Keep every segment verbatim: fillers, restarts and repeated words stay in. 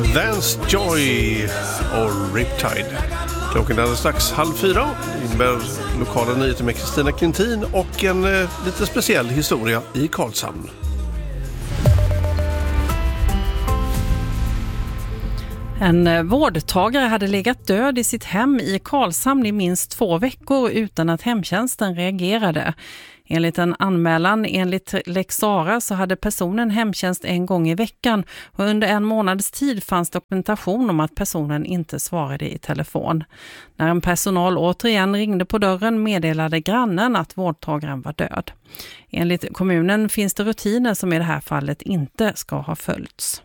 Vance Joy och Riptide. Klockan är strax halv fyra med lokala nyheter med Kristina Quintin och en eh, lite speciell historia i Karlshamn. En vårdtagare hade legat död i sitt hem i Karlshamn i minst två veckor utan att hemtjänsten reagerade. Enligt en anmälan enligt Lex Sara så hade personen hemtjänst en gång i veckan och under en månads tid fanns dokumentation om att personen inte svarade i telefon. När en personal återigen ringde på dörren meddelade grannen att vårdtagaren var död. Enligt kommunen finns det rutiner som i det här fallet inte ska ha följts.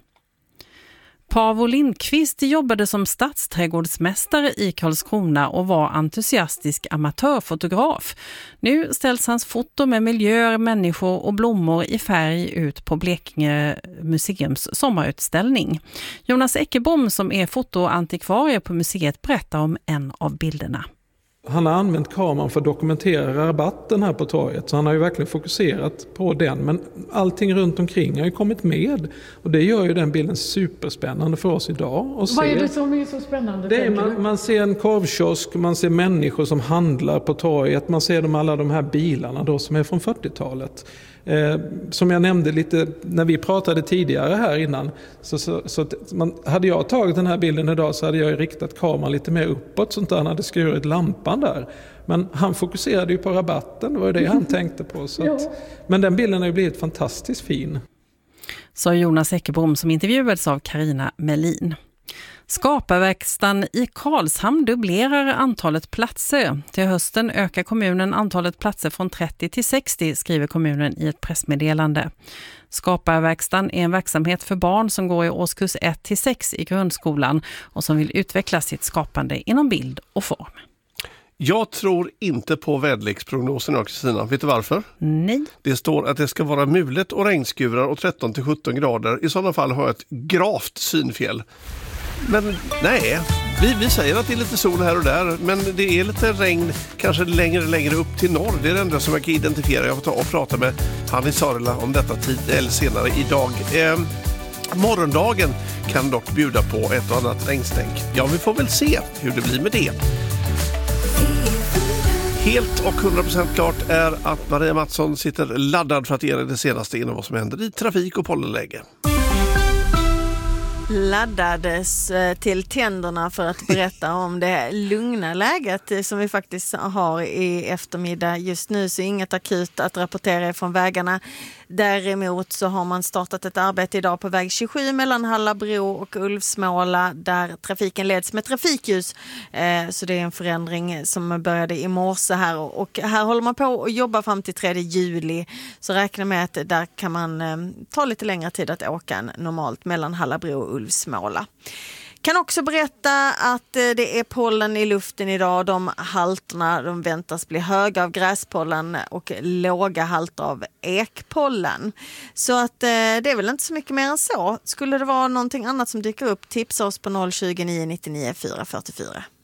Paavo Lindqvist jobbade som stadsträdgårdsmästare i Karlskrona och var entusiastisk amatörfotograf. Nu ställs hans foto med miljöer, människor och blommor i färg ut på Blekinge museums sommarutställning. Jonas Eckerbom som är fotoantikvarie på museet berättar om en av bilderna. Han har använt kameran för att dokumentera rabatten här på torget. Så han har ju verkligen fokuserat på den. Men allting runt omkring har ju kommit med. Och det gör ju den bilden superspännande för oss idag. Och Vad se, är det som är så spännande? Det är, man, man ser en korvkiosk, man ser människor som handlar på torget. Man ser de, alla de här bilarna då som är från fyrtiotalet. Eh, som jag nämnde lite när vi pratade tidigare här innan. Så, så, så att man, hade jag tagit den här bilden idag så hade jag riktat kameran lite mer uppåt. Sånt där han hade skurit lampan där. Men han fokuserade ju på rabatten, det var det han tänkte på. Så att, men den bilden har ju blivit fantastiskt fin. Så Jonas Eckerbom som intervjuades av Carina Melin. Skaparverkstan i Karlshamn dubblerar antalet platser. Till hösten ökar kommunen antalet platser från trettio till sextio, skriver kommunen i ett pressmeddelande. Skaparverkstan är en verksamhet för barn som går i årskurs ett till sex i grundskolan och som vill utveckla sitt skapande inom bild och form. Jag tror inte på väderleksprognosen av Kristina. Vet du varför? Nej. Det står att det ska vara mulet och regnskurar och tretton till sjutton grader. I sådana fall har jag ett gravt synfel. Men nej, vi, vi säger att det är lite sol här och där. Men det är lite regn kanske längre längre upp till norr. Det är det enda som jag kan identifiera. Jag får ta och prata med Hanni Sarila om detta tid, eller senare idag. Eh, morgondagen kan dock bjuda på ett och annat regnstänk. Ja, vi får väl se hur det blir med det. Helt och hundra procent klart är att Maria Mattsson sitter laddad för att ge er det senaste inom vad som händer i trafik- och pollenläge. Laddades till tänderna för att berätta om det lugna läget som vi faktiskt har i eftermiddag. Just nu så är inget akut att rapportera från vägarna. Däremot så har man startat ett arbete idag på väg tjugosju mellan Hallabro och Ulvsmåla där trafiken leds med trafikljus. Så det är en förändring som började i morse här och här håller man på att jobba fram till tredje juli. Så räkna med att där kan man ta lite längre tid att åka än normalt mellan Hallabro och Ulvsmåla. Kan också berätta att det är pollen i luften idag. De halterna de väntas bli höga av gräspollen och låga halter av ekpollen. Så att det är väl inte så mycket mer än så. Skulle det vara någonting annat som dyker upp, tipsa oss på noll tjugo nio nittionio fyra fyrtiofyra.